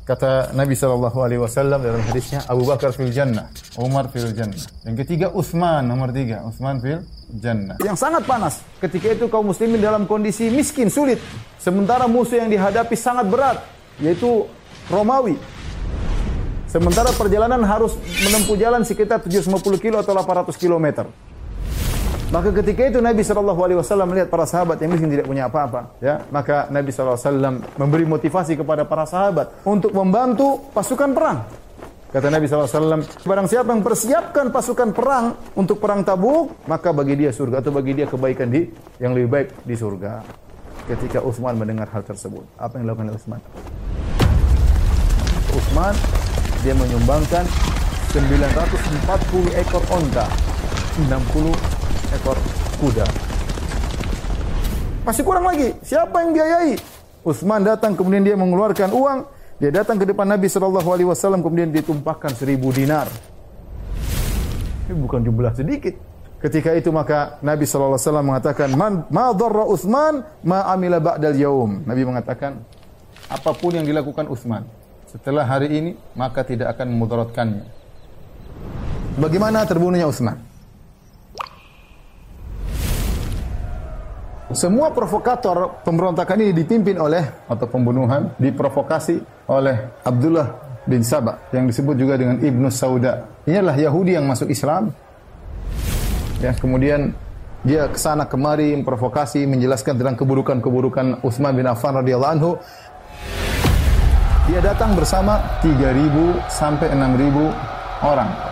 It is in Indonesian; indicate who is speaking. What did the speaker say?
Speaker 1: Kata Nabi SAW dalam hadisnya, Abu Bakar fil jannah, Umar fil jannah. Yang ketiga Utsman, nomor 3, Utsman fil jannah. Yang sangat panas. Ketika itu kaum muslimin dalam kondisi miskin, sulit. Sementara musuh yang dihadapi sangat berat, yaitu Romawi. Sementara perjalanan harus menempuh jalan sekitar 750 kilo atau 800 kilometer. Maka ketika itu Nabi SAW melihat para sahabat yang miskin tidak punya apa-apa, ya, maka Nabi SAW memberi motivasi kepada para sahabat untuk membantu pasukan perang. Kata Nabi SAW, barang siapa yang persiapkan pasukan perang untuk perang Tabuk, maka bagi dia surga atau bagi dia kebaikan yang lebih baik di surga. Ketika Utsman mendengar hal tersebut, apa yang dilakukan oleh Utsman? Utsman, dia menyumbangkan 940 ekor onta, 60 ekor kuda. Masih kurang lagi. Siapa yang biayai? Utsman datang, kemudian dia mengeluarkan uang. Dia datang ke depan Nabi SAW, kemudian ditumpahkan 1000 dinar. Ini bukan jumlah sedikit. Ketika itu maka Nabi SAW mengatakan, ma dharra Utsman ma amila ba'dal yaum. Nabi mengatakan, apapun yang dilakukan Utsman setelah hari ini, maka tidak akan memudaratkannya. Bagaimana terbunuhnya Utsman? Semua provokator pemberontakan ini dipimpin oleh, atau pembunuhan, diprovokasi oleh Abdullah bin Saba, yang disebut juga dengan Ibnu Sauda. Ini adalah Yahudi yang masuk Islam. Ya, kemudian dia kesana kemari memprovokasi, menjelaskan tentang keburukan-keburukan Utsman bin Affan radhiyallahu anhu. Dia datang bersama 3.000 sampai 6.000 orang.